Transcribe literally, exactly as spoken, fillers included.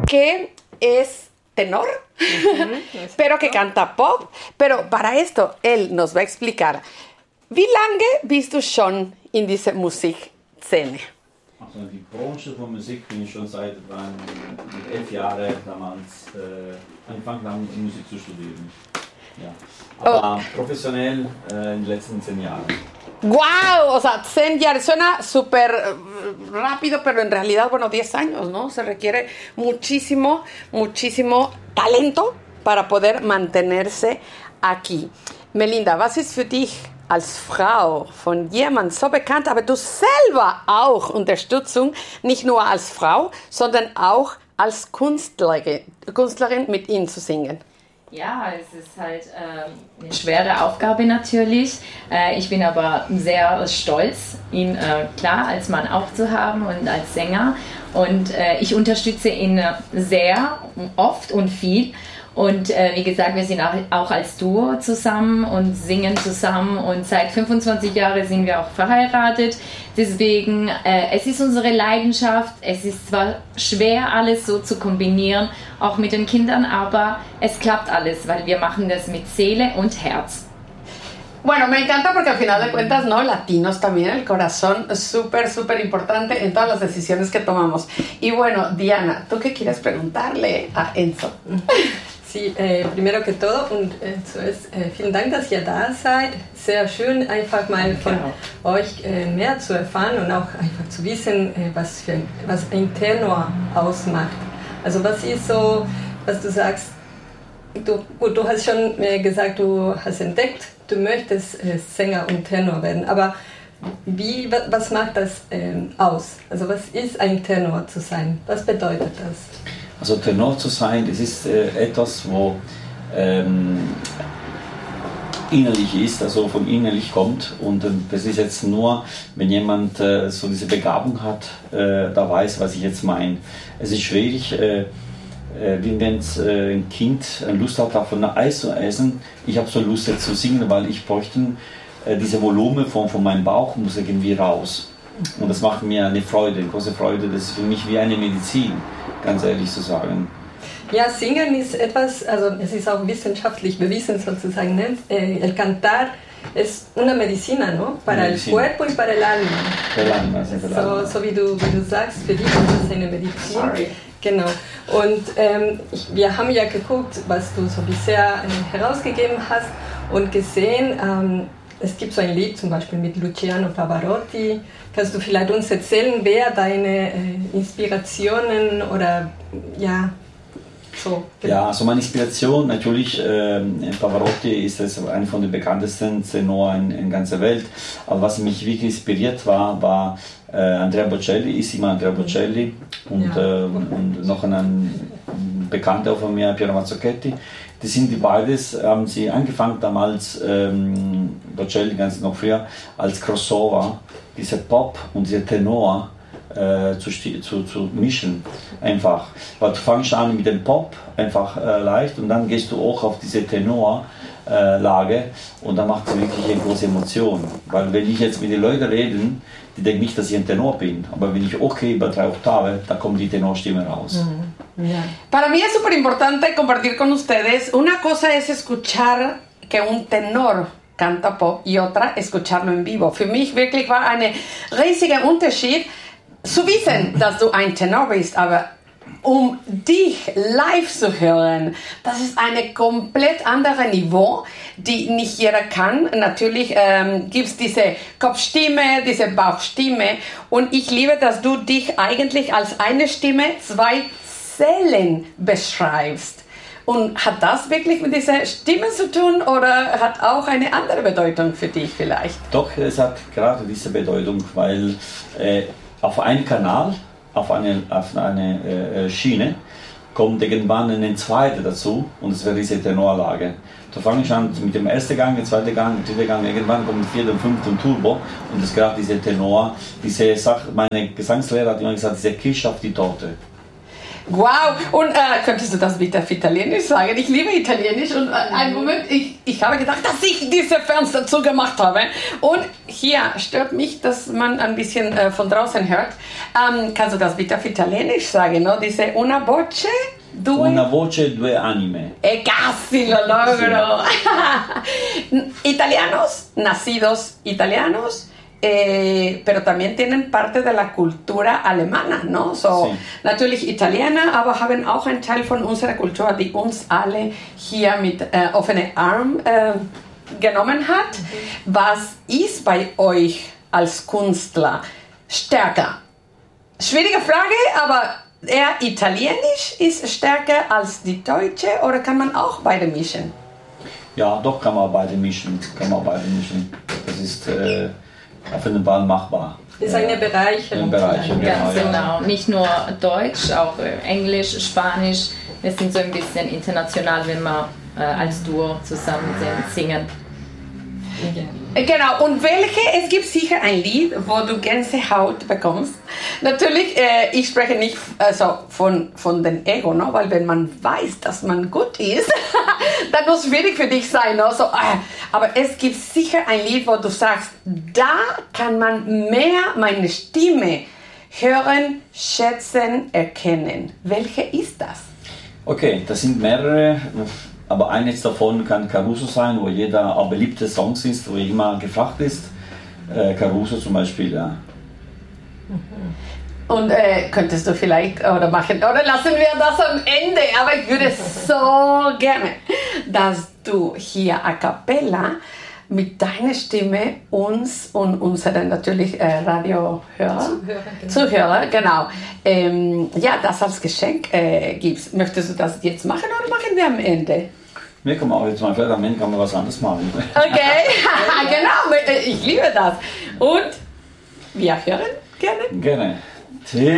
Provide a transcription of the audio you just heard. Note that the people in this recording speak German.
que es tenor, uh-huh, pero que canta pop. Pero para esto, él nos va a explicar, wie lange bist du schon in dieser Musikszene? Also die Branche von Musik bin ich schon seit mit elf Jahren damals äh, angefangen haben, Musik zu studieren. Ja. Aber oh. profesionell äh, in den letzten zehn Jahren. ¡Wow! O sea, zehn años suena súper rápido, pero en realidad, bueno, diez años, ¿no? Se requiere muchísimo, muchísimo talento para poder mantenerse aquí. Melinda, was ist für dich als Frau von jemandem so bekannt, aber du selber auch Unterstützung, nicht nur als Frau, sondern auch als Künstlerin, Künstlerin mit ihm zu singen? Ja, es ist halt äh, eine schwere Aufgabe natürlich. Äh, ich bin aber sehr stolz, ihn äh, klar als Mann auch zu haben und als Sänger. Und äh, ich unterstütze ihn sehr oft und viel. Und äh, wie gesagt, wir sind auch, auch als Duo zusammen und singen zusammen. Und seit fünfundzwanzig Jahren sind wir auch verheiratet. Deswegen, äh, es ist unsere Leidenschaft. Es ist zwar schwer, alles so zu kombinieren, auch mit den Kindern, aber es klappt alles, weil wir machen das mit Seele und Herz. Bueno, me encanta porque al final de cuentas, ¿no? Latinos también, el corazón es súper, súper importante en todas las decisiones que tomamos. Y bueno, Diana, ¿tú qué quieres preguntarle a Enzo? Sí, äh, primero que todo, und äh, zuerst äh, vielen Dank, dass ihr da seid. Sehr schön, einfach mal von genau. euch äh, mehr zu erfahren und auch einfach zu wissen, äh, was, für, was ein Tenor ausmacht. Also was ist so, was du sagst, du, gut, du hast schon äh, gesagt, du hast entdeckt, du möchtest äh, Sänger und Tenor werden, aber wie, was, was macht das äh, aus? Also was ist ein Tenor zu sein? Was bedeutet das? Also Tenor zu sein, das ist äh, etwas, wo ähm, innerlich ist, also von innerlich kommt, und äh, das ist jetzt nur, wenn jemand äh, so diese Begabung hat, äh, da weiß, was ich jetzt meine. Es ist schwierig, äh, äh, wie wenn äh, ein Kind Lust hat, davon Eis zu essen. Ich habe so Lust jetzt zu singen, weil ich bräuchte äh, diese Volumen von, von meinem Bauch muss irgendwie raus. Und das macht mir eine Freude, eine große Freude. Das ist für mich wie eine Medizin, ganz ehrlich zu sagen. Ja, Singen ist etwas, also es ist auch wissenschaftlich bewiesen sozusagen, ne? El cantar es una medicina, ¿no? Para el cuerpo y para el alma. El alma, sí, el alma. So, so wie, du, wie du sagst, für dich ist es eine Medizin. Sorry. Genau. Und ähm, ich, wir haben ja geguckt, was du so bisher äh, herausgegeben hast und gesehen, ähm, es gibt so ein Lied zum Beispiel mit Luciano Pavarotti. Kannst du vielleicht uns erzählen, wer deine äh, Inspirationen oder ja, so. Genau. Ja, also meine Inspiration natürlich, äh, Pavarotti ist das einer von den bekanntesten Tenoren in, in ganzer Welt. Aber was mich wirklich inspiriert war, war äh, Andrea Bocelli, ist immer Andrea Bocelli und, ja. äh, und noch ein, ein Bekannter von mir, Piero Mazzochetti. Die sind die beides, haben sie angefangen damals, ähm, Bocelli ganz noch früher, als Crossover, diese Pop und diese Tenor äh, zu, zu, zu mischen, einfach. Weil du fängst an mit dem Pop, einfach äh, leicht, und dann gehst du auch auf diese Tenor-Lage äh, und dann macht es wirklich eine große Emotion. Weil wenn ich jetzt mit den Leuten rede, die denken nicht, dass ich ein Tenor bin, aber wenn ich okay über drei Oktaven, da kommt die Tenorstimme raus. Mm, yeah. Para mí es súper importante compartir con ustedes. Una cosa es escuchar que un tenor canta Pop y otra escucharlo en vivo. Für mich wirklich war ein riesiger Unterschied zu wissen, dass du ein Tenor bist, aber um dich live zu hören, das ist ein komplett anderes Niveau, die nicht jeder kann. Natürlich ähm, gibt es diese Kopfstimme, diese Bauchstimme, und ich liebe, dass du dich eigentlich als eine Stimme, zwei Seelen beschreibst. Und hat das wirklich mit dieser Stimme zu tun oder hat auch eine andere Bedeutung für dich vielleicht? Doch, es hat gerade diese Bedeutung, weil äh, auf einem Kanal, auf eine, auf eine äh, Schiene, kommt irgendwann ein zweiter dazu, und es wird diese Tenorlage. Da fange ich an mit dem ersten Gang, dem zweiten Gang, dem dritten Gang, irgendwann kommt der vierte und fünfte Turbo, und das ist gerade diese Tenor, diese Sache, meine Gesangslehrer hat immer gesagt, diese Kirsche auf die Torte. Wow, und äh, könntest du das bitte auf Italienisch sagen? Ich liebe Italienisch und äh, einen Moment, ich, ich habe gedacht, dass ich diese Fenster zugemacht habe. Und hier stört mich, dass man ein bisschen äh, von draußen hört. Ähm, kannst du das bitte auf Italienisch sagen? No? Diese una voce, due... Una voce, due anime. E casi lo logro. Italianos, nacidos italianos. Eh, pero también tienen parte de la Kultur alemana, ¿no? So, sí. Natürlich Italiener, aber haben auch einen Teil von unserer Kultur, die uns alle hier mit äh, offenen Armen äh, genommen hat. Mhm. Was ist bei euch als Künstler stärker? Schwierige Frage, aber eher Italienisch ist stärker als die Deutsche oder kann man auch beide mischen? Ja, doch kann man beide mischen. Kann man beide mischen. Das ist äh auf jeden Fall machbar. Das ist eine Bereicherung. Bereicherung Ganz genau, genau. Nicht nur Deutsch, auch Englisch, Spanisch. Wir sind so ein bisschen international, wenn wir äh, als Duo zusammen singen. Genau, und welche, es gibt sicher ein Lied, wo du Gänsehaut bekommst. Natürlich, äh, ich spreche nicht also von, von dem Ego, no? Weil wenn man weiß, dass man gut ist, dann muss es schwierig für dich sein. No? So, äh, aber es gibt sicher ein Lied, wo du sagst, da kann man mehr meine Stimme hören, schätzen, erkennen. Welche ist das? Okay, das sind mehrere. Aber eines davon kann Caruso sein, wo jeder auch beliebte Songs ist, wo immer gefragt ist. Äh, Caruso zum Beispiel, ja. Und äh, könntest du vielleicht, oder machen, oder lassen wir das am Ende, aber ich würde so gerne, dass du hier a cappella mit deiner Stimme uns und unseren natürlich äh, Radiohörer, Zuhörer, genau, Zuhörer, genau ähm, ja, das als Geschenk äh, gibst. Möchtest du das jetzt machen oder machen wir am Ende? Wir können auch jetzt mal, vielleicht am Ende kann man was anderes machen. Okay, genau, ich liebe das. Und wir hören gerne. Gerne.